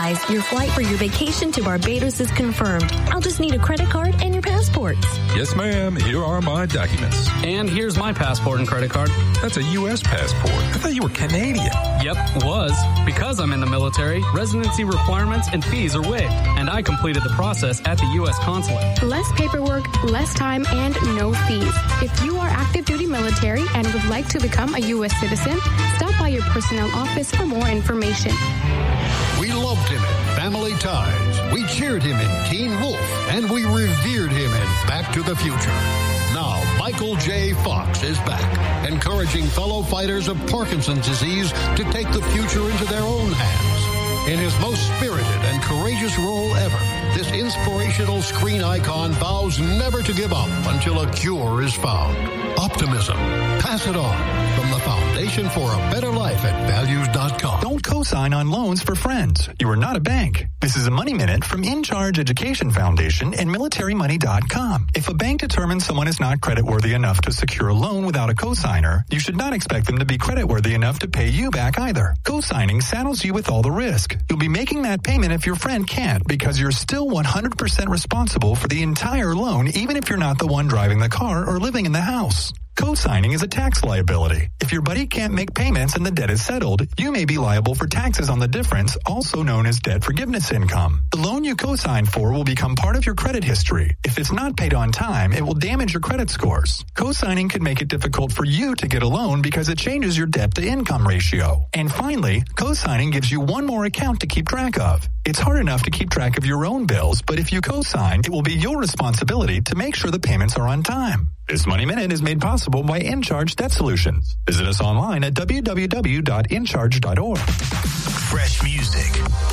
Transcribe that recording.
Your flight for your vacation to Barbados is confirmed. I'll just need a credit card and your passports. Yes, ma'am. Here are my documents. And here's my passport and credit card. That's a U.S. passport. I thought you were Canadian. Yep, was. Because I'm in the military, residency requirements and fees are waived, and I completed the process at the U.S. consulate. Less paperwork, less time, and no fees. If you are active duty military and would like to become a U.S. citizen, stop by your personnel office for more information. We loved him in Family Ties. We cheered him in Teen Wolf. And we revered him in Back to the Future. Now, Michael J. Fox is back, encouraging fellow fighters of Parkinson's disease to take the future into their own hands. In his most spirited and courageous role ever, this inspirational screen icon vows never to give up until a cure is found. Optimism. Pass it on. From the Foundation for a Better Life at Values.com. Don't co-sign on loans for friends. You are not a bank. This is a Money Minute from In Charge Education Foundation and MilitaryMoney.com. If a bank determines someone is not creditworthy enough to secure a loan without a cosigner, you should not expect them to be creditworthy enough to pay you back either. Cosigning saddles you with all the risk. You'll be making that payment if your friend can't, because you're still 100% responsible for the entire loan, even if you're not the one driving the car or living in the house. Co-signing is a tax liability. If your buddy can't make payments and the debt is settled, you may be liable for taxes on the difference, also known as debt forgiveness income. The loan you co-sign for will become part of your credit history. If it's not paid on time, it will damage your credit scores. Co-signing could make it difficult for you to get a loan because it changes your debt-to-income ratio. And finally, co-signing gives you one more account to keep track of. It's hard enough to keep track of your own bills, but if you co-sign, it will be your responsibility to make sure the payments are on time. This Money Minute is made possible by InCharge Debt Solutions. Visit us online at www.incharge.org. Fresh music,